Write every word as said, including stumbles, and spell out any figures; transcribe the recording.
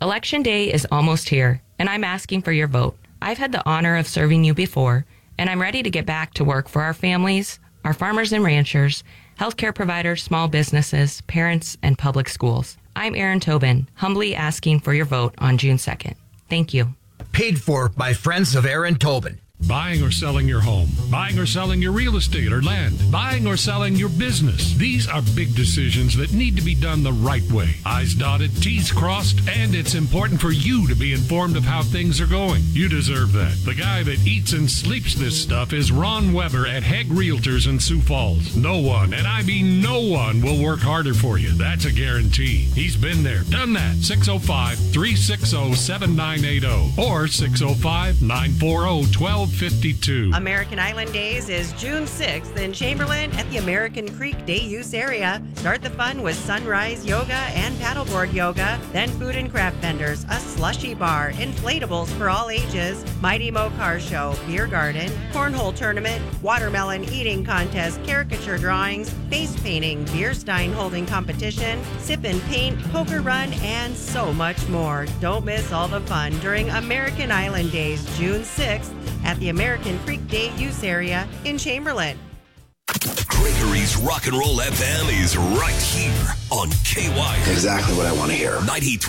Election day is almost here, and I'm asking for your vote. I've had the honor of serving you before, and I'm ready to get back to work for our families, our farmers and ranchers, healthcare providers, small businesses, parents, and public schools. I'm Erin Tobin, humbly asking for your vote on June second. Thank you. Paid for by friends of Erin Tobin. Buying or selling your home, buying or selling your real estate or land, buying or selling your business. These are big decisions that need to be done the right way. I's dotted, T's crossed, and it's important for you to be informed of how things are going. You deserve that. The guy that eats and sleeps this stuff is Ron Weber at Hegg Realtors in Sioux Falls. No one, and I mean no one, will work harder for you. That's a guarantee. He's been there, done that. six oh five, three six oh, seven nine eight oh or six oh five, nine four oh, one two fifty-two. American Island Days is June sixth in Chamberlain at the American Creek Day Use Area. Start the fun with sunrise yoga and paddleboard yoga, then food and craft vendors, a slushy bar, inflatables for all ages, Mighty Mo Car Show, beer garden, cornhole tournament, watermelon eating contest, caricature drawings, face painting, beer stein holding competition, sip and paint, poker run, and so much more. Don't miss all the fun during American Island Days, June sixth at the American Creek Day Use Area in Chamberlain. Gregory's Rock and Roll F M is right here on K Y. Exactly what I want to hear. ninety-three